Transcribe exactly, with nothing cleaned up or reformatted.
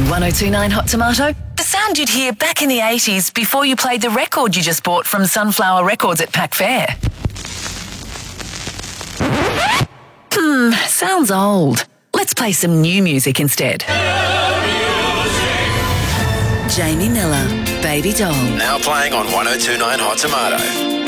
one oh two point nine Hot Tomato? The sound you'd hear back in the eighties before you played the record you just bought from Sunflower Records at Pack Fair. Hmm, sounds old. Let's play some new music instead. Jamie Miller, Baby Doll. Now playing on one oh two point nine Hot Tomato.